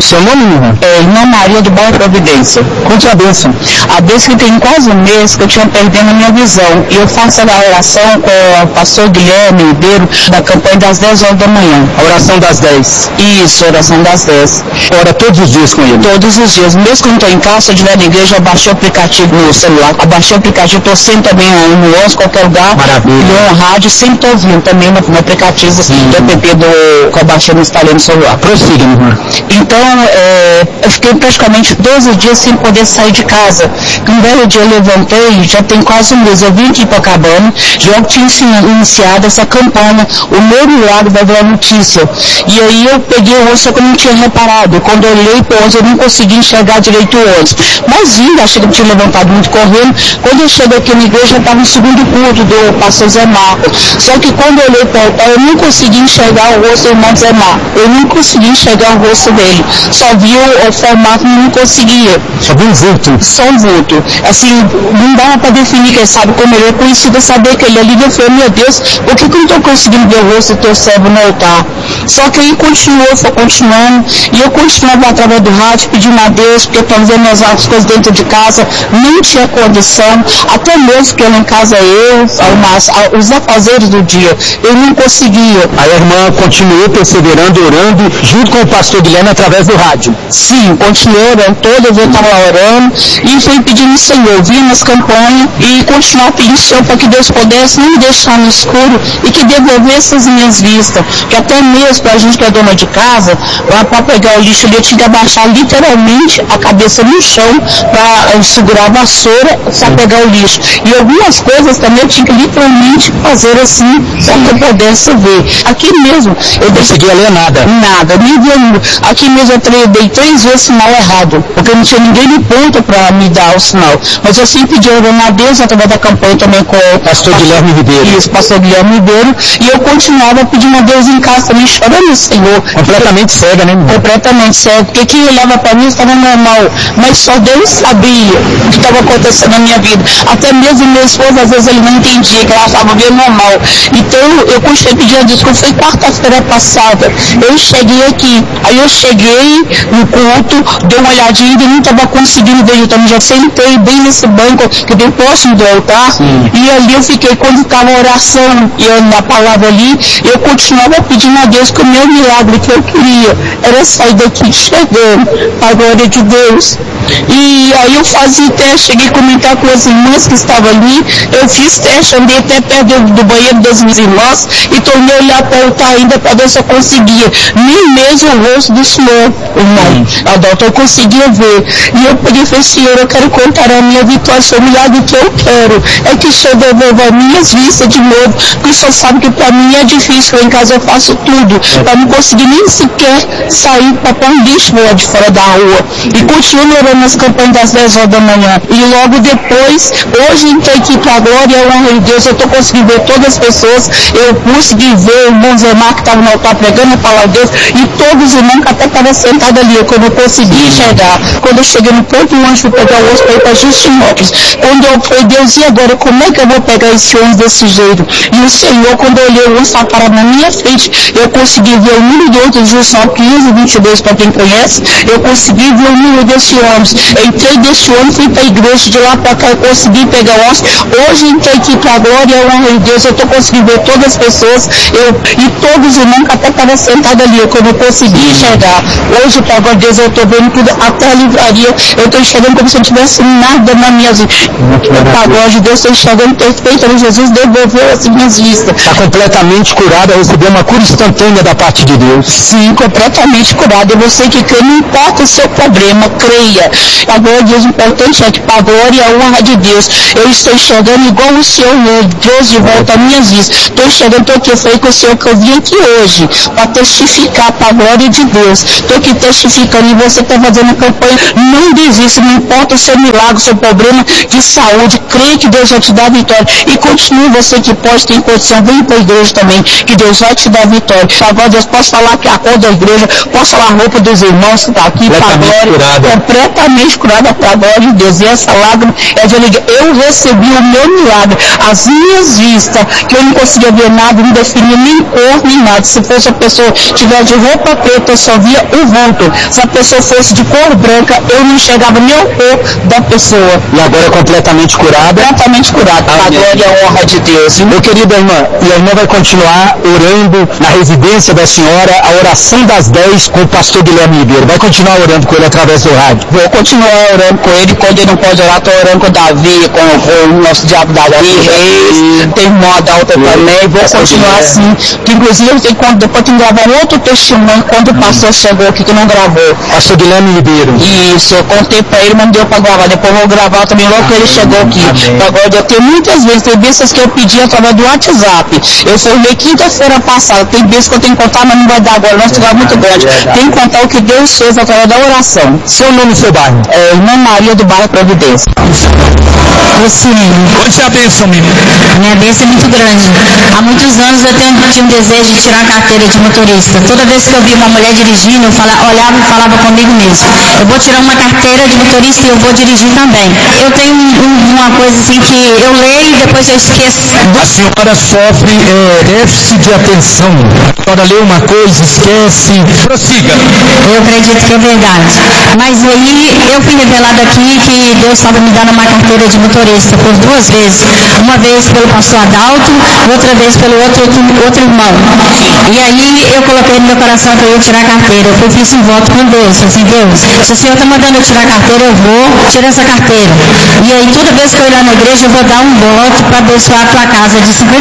Seu nome, irmã? Irmã Maria do bairro Providência. Conte a bênção. A bênção que tem quase um mês que eu tinha perdendo a minha visão. E eu faço a oração com o pastor Guilherme Ribeiro da campanha das 10 horas da manhã. A oração das 10. Isso, oração das 10. Ora todos os dias com ele? Todos os dias. Mesmo que eu não estou em casa, se eu estiver na igreja, eu baixei o aplicativo no celular. Eu baixei o aplicativo, estou sempre também no 11, qualquer lugar. Maravilha. No rádio, sempre estou ouvindo também no aplicativo do app que eu baixei no instalei no celular. Prossiga, irmã. Então, eu fiquei praticamente 12 dias sem poder sair de casa. Um belo dia eu levantei, já tem quase um mês, eu vim aqui para Copacabana, já tinha iniciado essa campanha, o meu milagre vai virar notícia. E aí eu peguei o rosto que eu não tinha reparado. Quando eu olhei para o ônibus, eu não consegui enxergar direito o ônibus. Mas ainda achei que eu tinha levantado muito correndo. Quando eu cheguei aqui na igreja, eu estava no segundo culto do pastor Zé Marco. Só que quando eu olhei para o altar, eu não consegui enxergar o rosto do irmão Zé Marco. Eu não consegui enxergar o rosto dele. Só vi o formato, não conseguia. Só vi um vulto? Só um vulto. Assim, não dava para definir, quem sabe como ele é conhecido, saber que ele ali. Eu falei, meu Deus, por que eu não estou conseguindo ver o rosto do teu servo no altar? Só que aí foi continuando, e eu continuava através do rádio, pedindo a Deus, porque para ver minhas coisas dentro de casa, não tinha condição, até mesmo que eu em casa os afazeres do dia, eu não conseguia. Aí a irmã continuou perseverando, orando, junto com o pastor Guilherme, através do rádio? Sim, continuei orando, todas eu estava orando, e fui pedindo ao Senhor, vim nas campanhas, e continuar pedindo ao Senhor para que Deus pudesse não me deixar no escuro, e que devolvesse as minhas vistas, que até mesmo para a gente que é dona de casa, para pegar o lixo ali, eu tinha que abaixar literalmente a cabeça no chão para segurar a vassoura para pegar o lixo. E algumas coisas também eu tinha que literalmente fazer assim, para que eu pudesse ver. Aqui mesmo, eu não conseguia ler nada? Nada, nem vendo. Aqui mesmo eu dei 3 vezes sinal errado, porque não tinha ninguém de ponta para me dar o sinal. Mas eu sempre pedi orando a Deus, através da campanha também com o pastor Guilherme Ribeiro. Isso, pastor Guilherme Ribeiro. E eu continuava pedindo a Deus em casa também, chorando o Senhor. Completamente cega, né? Completamente cega, porque quem olhava para mim estava normal, mas só Deus sabia o que estava acontecendo na minha vida. Até mesmo meu esposo, às vezes ele não entendia, que ela estava bem normal. Então eu continuei pedindo a Deus, quando foi quarta-feira passada, eu cheguei aqui, aí eu cheguei no culto, dei uma olhadinha e não estava conseguindo ver, então já sentei bem nesse banco que tem próximo do altar. Sim. E ali eu fiquei, quando estava a oração e na palavra ali, eu continuava pedindo a Deus que o meu milagre que eu queria era sair daqui chegando para a glória de Deus. E aí eu fazia teste, cheguei a comentar com as irmãs que estavam ali, eu fiz teste, andei até perto do banheiro das minhas irmãs e tornei a olhar para o altar ainda para ver se eu conseguia, nem mesmo o rosto do Senhor, irmão, Adalto, eu conseguia ver. E eu peguei e falei, Senhor, eu quero contar a minha vitória, o milagre que eu quero é que o Senhor devolva minhas vistas de novo, porque o Senhor sabe que para mim é difícil, lá em casa eu faço tudo, para não conseguir nem sequer sair para pôr um lixo lá de fora da rua. E continuo orando nas campanhas das 10 horas da manhã. E logo depois, hoje entrei aqui para a glória e a honra de Deus, eu estou conseguindo ver todas as pessoas, eu consegui ver o irmão Zé Marco que estava no altar pregando a palavra de Deus, e todos os irmãos que até estavam sentados ali, quando eu consegui enxergar. Quando eu cheguei no ponto ônibus, fui pegar o ônibus para ir para Justinópolis. Quando eu falei, Deus, e agora, como é que eu vou pegar esse ônibus desse jeito? E o Senhor, quando eu olhei o ônibus estava parado na minha frente, eu consegui ver o número do ônibus, Justinópolis 1522, para quem conhece, eu consegui ver o número desse ônibus. Eu entrei desse ônibus, fui para a igreja, de lá para cá eu consegui pegar o ônibus. Hoje entrei aqui para a glória e a honra de Deus, eu estou conseguindo ver todas as pessoas, e todos os irmãos que até estavam sentados ali, quando eu consegui enxergar. Hoje, para a glória de Deus, eu estou vendo tudo, até a livraria, eu estou enxergando como se eu não tivesse nada na minha vida. Para a glória de Deus, estou enxergando perfeito, Jesus devolveu as minhas vistas. Está completamente curada, recebeu uma cura instantânea da parte de Deus. Sim, completamente curada. E você que crê, não importa o seu problema, creia. A glória de Deus, importante é que para a glória e a honra de Deus, eu estou enxergando igual o Senhor, Deus de volta às minhas vistas. Estou enxergando, estou aqui, foi com o Senhor que eu vim aqui hoje, para testificar para a glória de Deus. Estou aqui testificando, e você está fazendo a campanha, não desista, não importa o seu milagre, o seu problema de saúde, creia que Deus vai te dar a vitória. E continue, você que pode ter condição, vem para a igreja também, que Deus vai te dar a vitória. Agora, Deus, posso falar que a cor da igreja, posso falar a roupa dos irmãos que está aqui, para a glória, completa completamente curada para a glória de Deus. E essa lágrima é de alegria. Eu recebi o meu milagre. As minhas vistas, que eu não conseguia ver nada, não definia nem cor, nem nada. Se fosse a pessoa tiver de roupa preta, eu só via o vulto. Se a pessoa fosse de cor branca, eu não enxergava nem a cor da pessoa. E agora é completamente curada? Completamente curada. A glória e a honra de Deus. Meu querido irmã, e a irmã vai continuar orando na residência da senhora, a oração das 10 com o pastor Guilherme Ribeiro. Vai continuar orando com ele através do rádio? Vou continuar orando com ele. Quando ele não pode orar, estou orando com o Davi, com o nosso diabo Davi Reis. Tem irmã Dalta também. Vou continuar assim. Que inclusive depois tem que gravar um outro testemunho quando o pastor chegou aqui que não gravou. Pastor Guilherme Ribeiro. Isso, eu contei para ele, mas não deu para gravar. Depois eu vou gravar também logo que ele chegou aqui. Agora eu tenho muitas vezes, tem vezes que eu pedi através do WhatsApp. Eu formei quinta-feira passada. Tem vezes que eu tenho que contar, mas não vai dar agora. Nosso lugar é muito grande. Tem que contar o que Deus fez através da oração. Seu nome e seu bairro? Irmã Maria do bairro Providência. Onde é a bênção, menina? Minha bênção é muito grande. Há muitos anos eu tinha um desejo de tirar a carteira de motorista. Toda vez que eu via uma mulher dirigindo, eu olhava e falava comigo mesmo: eu vou tirar uma carteira de motorista e eu vou dirigir também. Eu tenho uma coisa assim que eu leio e depois eu esqueço. A senhora sofre déficit de atenção. A senhora lê uma coisa, esquece. Prossiga. Eu acredito que é verdade. Mas aí eu fui revelado aqui que Deus estava me dando uma carteira de motorista por 2 vezes. Uma vez pelo pastor Adalto, outra vez pelo outro irmão. E aí eu coloquei no meu coração que eu ia tirar a carteira. Eu fiz um voto com Deus. Assim, Deus, se o Senhor está mandando eu tirar a carteira, eu vou tirar essa carteira. E aí toda vez que eu ir lá na igreja, eu vou dar um voto para abençoar a tua casa de R$50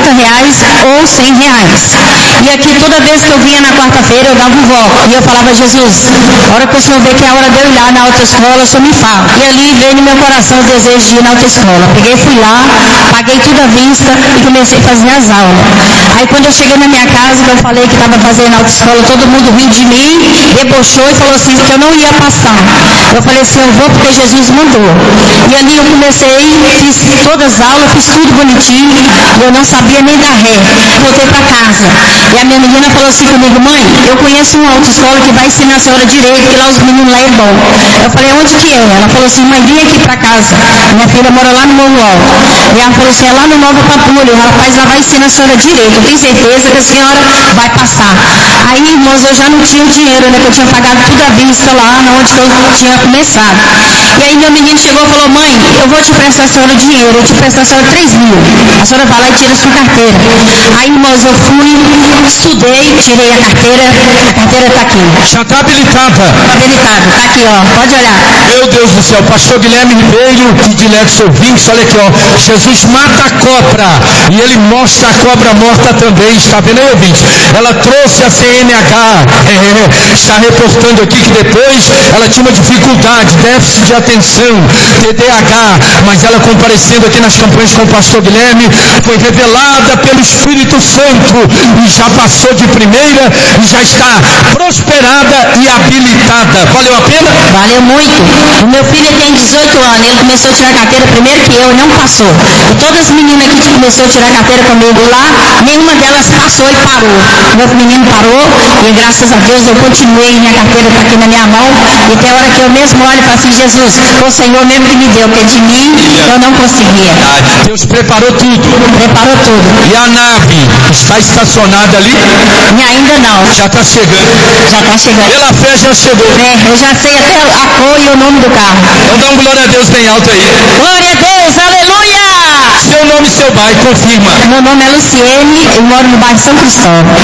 ou R$100. E aqui toda vez que eu vinha na quarta-feira, eu dava um voto. E eu falava: Jesus, a hora que o Senhor vê que é a hora de eu ir lá na autoescola, o Senhor me fala. E ali veio no meu coração o desejo de ir na autoescola. Peguei, fui lá, paguei tudo à vista e comecei a fazer as aulas. Aí quando eu cheguei na minha casa, que eu falei que estava fazendo autoescola, todo mundo riu de mim, debochou e falou assim que eu não ia passar. Eu falei assim: eu vou porque Jesus mandou. E ali eu comecei, fiz todas as aulas, fiz tudo bonitinho, e eu não sabia nem dar ré. Voltei para casa. E a minha menina falou assim comigo: mãe, eu conheço uma autoescola que vai ensinar a senhora direito, que lá os meninos lá é bom. Eu falei: onde que é? Ela falou assim: mãe, vem aqui para casa. Minha filha mora lá no Morro Alto. E ela falou assim: é lá no Nova Pampulha. Rapaz, lá vai ensinar a senhora direito. Eu tenho certeza que a senhora vai passar. Aí, irmãos, eu já não tinha o dinheiro, né? Que eu tinha pagado tudo à vista lá, onde eu tinha começado. E aí meu menino chegou e falou: mãe, eu vou te prestar a senhora dinheiro, eu te prestar a senhora 3 mil. A senhora vai lá e tira a sua carteira. Aí, irmãos, eu fui, estudei, tirei a carteira está aqui. Já está habilitada. Está habilitada, está aqui, ó, pode olhar. Meu Deus do céu, pastor Guilherme Ribeiro e diletos ouvintes, olha aqui, ó. Jesus mata a cobra e ele mostra a cobra morta também, está vendo aí, ouvintes? Ela trouxe a CNH, está reportando aqui que depois ela tinha uma dificuldade, déficit de atenção, TDAH, mas ela comparecendo aqui nas campanhas com o pastor Guilherme, foi revelada pelo Espírito Santo e já passou de primeira e já está prosperada e habilitada. Valeu a pena? Valeu muito. O meu filho tem 18 anos, ele começou a tirar a carteira primeiro que eu e não passou. E todas as meninas que começaram a tirar a carteira comigo lá, nenhuma delas passou e parou. Meu menino parou e graças a Deus eu continuei, minha carteira está aqui na minha mão. E tem hora que eu mesmo olho e falo assim: Jesus, foi o Senhor mesmo que me deu, porque de mim eu não conseguia. Deus preparou tudo. Preparou tudo. E a nave está estacionada ali? E ainda não. Já está chegando. Já está chegando. Pela fé já chegou. Eu já sei até a cor e o nome do carro. Então dá um glória a Deus bem alto aí. Glória a Deus, aleluia! Seu nome e seu bairro, confirma. Meu nome é Luciene, eu moro no bairro São Cristóvão.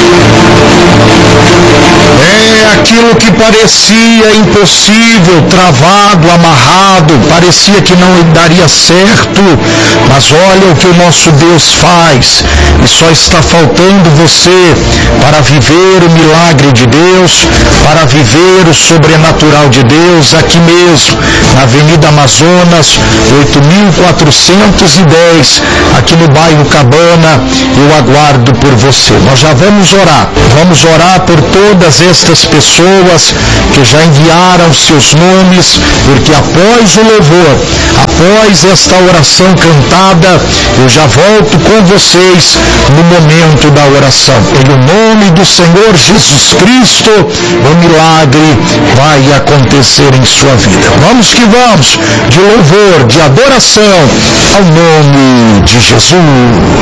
É aquilo que parecia impossível, travado, amarrado, parecia que não daria certo, mas olha o que o nosso Deus faz, e só está faltando você para viver o milagre de Deus, para viver o sobrenatural de Deus, aqui mesmo, na Avenida Amazonas, 8.410, Flores, aqui no bairro Cabana. Eu aguardo por você. Nós já vamos orar por todas estas pessoas que já enviaram seus nomes, porque após o louvor, após esta oração cantada, eu já volto com vocês no momento da oração. Em nome do Senhor Jesus Cristo, o milagre vai acontecer em sua vida. Vamos que vamos, de louvor, de adoração ao nome de Jesus.